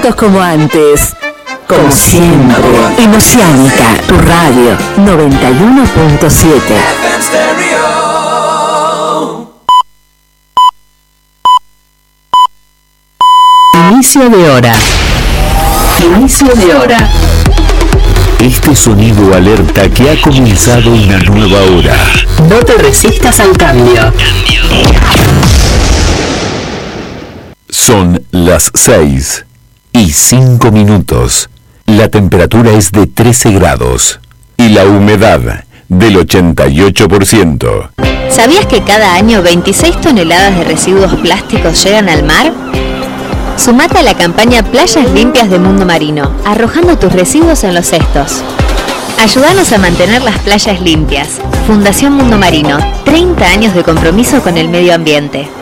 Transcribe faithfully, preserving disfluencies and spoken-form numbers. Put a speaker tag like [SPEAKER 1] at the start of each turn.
[SPEAKER 1] juntos como antes. Como siempre, en Oceánica, tu radio noventa y uno punto siete. Inicio de hora. Inicio de hora.
[SPEAKER 2] Este sonido alerta que ha comenzado una nueva hora.
[SPEAKER 1] No te resistas al cambio.
[SPEAKER 2] Son las seis y cinco minutos. La temperatura es de trece grados y la humedad del ochenta y ocho por ciento.
[SPEAKER 3] ¿Sabías que cada año veintiséis toneladas de residuos plásticos llegan al mar? Sumate a la campaña Playas Limpias de Mundo Marino, arrojando tus residuos en los cestos. Ayúdanos a mantener las playas limpias. Fundación Mundo Marino, treinta años de compromiso con el medio ambiente.